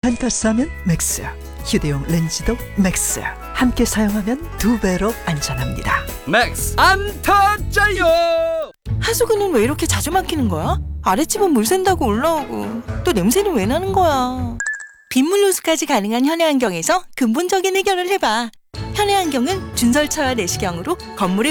안타싸면 맥스, 휴대용 렌즈도 맥스. 함께 사용하면 2배로 안전합니다. 맥스 안타짜요. 하수구는 왜 이렇게 자주 막히는 거야? 아랫집은 물 샌다고 올라오고 또 냄새는 왜 나는 거야? 빗물 호수까지 가능한 현해안경에서 근본적인 해결을 해봐. 현해안경은 준설차와 내시경으로 건물의